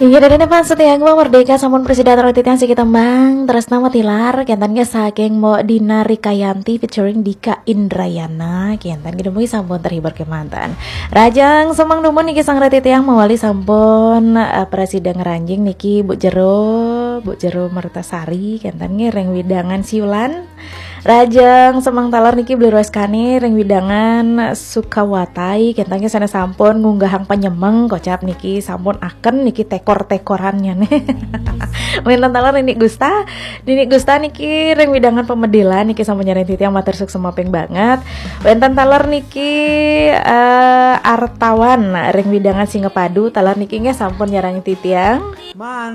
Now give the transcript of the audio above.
Iya dari depan setiang gua merdeka sampun presiden titiang si kita mang terus nama tilar kentannya saking mo Dina Rikayanti featuring Dika Indrayana kentan kita mui sampun terhibur ke mantan Rajang semang dumun niki sang titiang mawali sampun presiden ranjing niki Bu Jero Mertasari kentan reng widangan siulan Rajang semang talar niki beli kani reng widangan Sukawatai kentangnya sana sampun ngunggahang penyemeng kocap niki sampun aken niki tekor-tekorannya nih. Winten talar Nini Gusta niki reng widangan pemedilan niki sampun nyari titiang matur suk semaping banget. Winten talar niki Artawan reng widangan Singapadu talar niki sampun nyarangi titiang.